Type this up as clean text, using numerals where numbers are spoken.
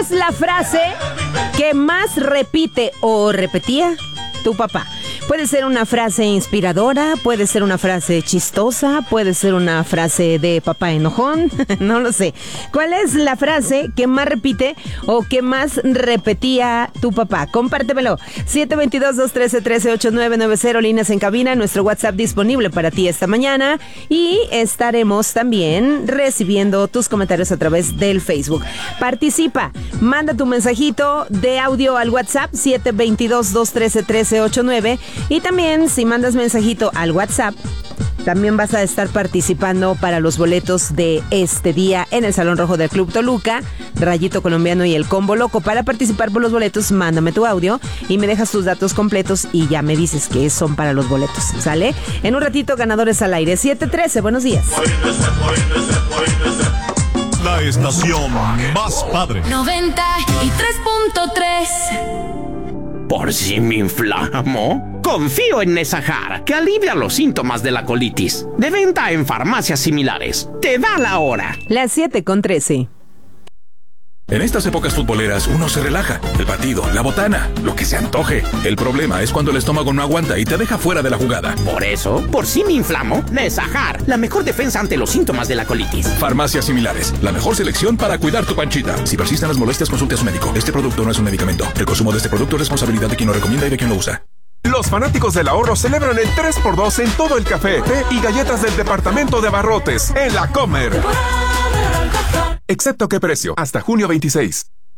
es la frase que más repite o repetía tu papá? Puede ser una frase inspiradora, puede ser una frase chistosa, puede ser una frase de papá enojón, no lo sé. ¿Cuál es la frase que más repite o que más repetía tu papá? Compártemelo. 722-213-138990, líneas en cabina, nuestro WhatsApp disponible para ti esta mañana. Y estaremos también recibiendo tus comentarios a través del Facebook. Participa, manda tu mensajito de audio al WhatsApp 722-213-1389. Y también si mandas mensajito al WhatsApp, también vas a estar participando para los boletos de este día en el Salón Rojo del Club Toluca, Rayito Colombiano y el Combo Loco. Para participar por los boletos, mándame tu audio y me dejas tus datos completos y ya me dices que son para los boletos, ¿sale? En un ratito, ganadores al aire. 7:13, buenos días. La estación más padre. 93.3. ¿Por si me inflamo? Confío en Nesajar, que alivia los síntomas de la colitis. De venta en farmacias similares. Te da la hora. Las 7:13. En estas épocas futboleras uno se relaja. El partido, la botana, lo que se antoje. El problema es cuando el estómago no aguanta y te deja fuera de la jugada. Por eso, por si me inflamo, Nesajar, la mejor defensa ante los síntomas de la colitis. Farmacias similares, la mejor selección para cuidar tu panchita. Si persisten las molestias, consulte a su médico. Este producto no es un medicamento. El consumo de este producto es responsabilidad de quien lo recomienda y de quien lo usa. Los fanáticos del ahorro celebran el 3x2 en todo el café, té y galletas del departamento de abarrotes en La Comer. Excepto qué precio, hasta junio 26.